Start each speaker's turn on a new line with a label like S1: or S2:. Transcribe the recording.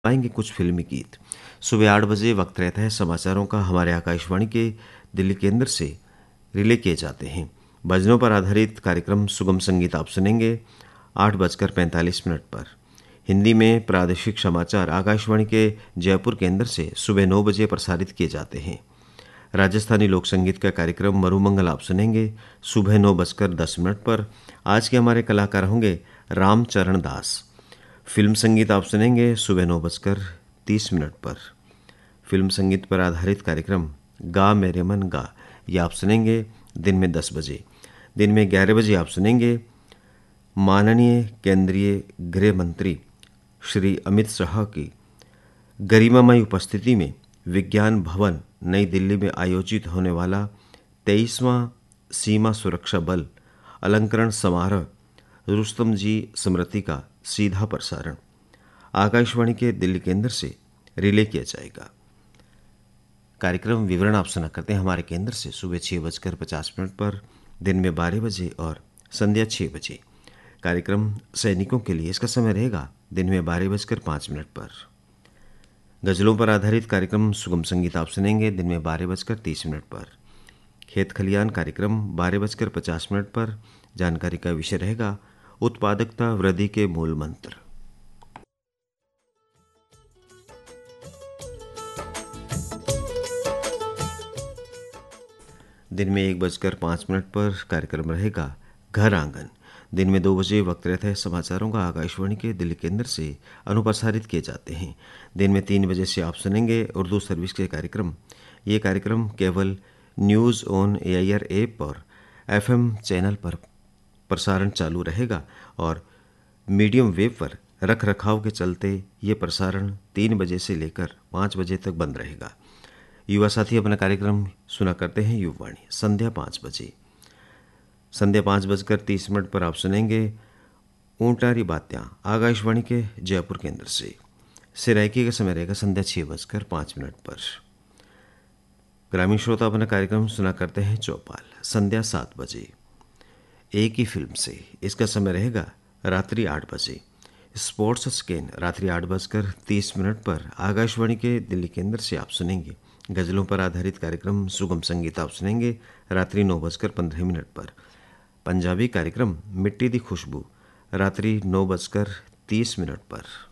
S1: आएंगे कुछ फिल्मी गीत। सुबह 8 बजे वक्त रहता है समाचारों का। हमारे आकाशवाणी के दिल्ली केंद्र से रिले किए जाते हैं। भजनों पर आधारित कार्यक्रम सुगम संगीत आप सुनेंगे 8:45 पर। हिंदी में प्रादेशिक समाचार आकाशवाणी के जयपुर केंद्र से सुबह 9 बजे प्रसारित किए जाते हैं। राजस्थानी लोक संगीत का कार्यक्रम मरुमंगल आप सुनेंगे सुबह 9:10 पर। आज के हमारे कलाकार होंगे रामचरण दास। फिल्म संगीत आप सुनेंगे सुबह 9:30 पर। फिल्म संगीत पर आधारित कार्यक्रम गा मेरे मन गा ये आप सुनेंगे दिन में 10 बजे। दिन में 11 बजे आप सुनेंगे माननीय केंद्रीय गृह मंत्री श्री अमित शाह की गरिमामयी उपस्थिति में विज्ञान भवन नई दिल्ली में आयोजित होने वाला 23वां सीमा सुरक्षा बल अलंकरण समारोह रुस्तम जी स्मृति का सीधा प्रसारण आकाशवाणी के दिल्ली केंद्र से रिले किया जाएगा। कार्यक्रम विवरण आप सुना करते हैं हमारे केंद्र से सुबह 6:50 पर, दिन में 12 बजे और संध्या 6 बजे। कार्यक्रम सैनिकों के लिए इसका समय रहेगा दिन में 12:05 पर। गजलों पर आधारित कार्यक्रम सुगम संगीत आप सुनेंगे दिन में 12:30 पर। खेत खलियान कार्यक्रम 12:50 पर। जानकारी का विषय रहेगा उत्पादकता वृद्धि के मूल मंत्र। दिन में 1:05 पर कार्यक्रम रहेगा घर आंगन। दिन में 2 बजे वक्त रहता है समाचारों का आकाशवाणी के दिल्ली केंद्र से अनुप्रसारित किए जाते हैं। दिन में 3 बजे से आप सुनेंगे उर्दू सर्विस के कार्यक्रम। ये कार्यक्रम केवल न्यूज़ ऑन एआईआर ऐप और एफएम चैनल पर प्रसारण चालू रहेगा और मीडियम वेव पर रख रखाव के चलते ये प्रसारण 3 बजे से लेकर 5 बजे तक बंद रहेगा। युवा साथी अपना कार्यक्रम सुना करते हैं युववाणी संध्या 5 बजे। संध्या 5:30 पर आप सुनेंगे ऊंटारी बात्यां आकाशवाणी के जयपुर केंद्र से। सिराइकी का समय रहेगा संध्या 6:05 पर। ग्रामीण श्रोता अपना कार्यक्रम सुना करते हैं चौपाल संध्या 7 बजे। एक ही फिल्म से इसका समय रहेगा रात्रि 8 बजे। स्पोर्ट्स स्कैन रात्रि 8:30 पर आकाशवाणी के दिल्ली केंद्र से आप सुनेंगे। गजलों पर आधारित कार्यक्रम सुगम संगीत आप सुनेंगे रात्रि 9:15 पर। पंजाबी कार्यक्रम मिट्टी दी खुशबू रात्रि 9:30 पर।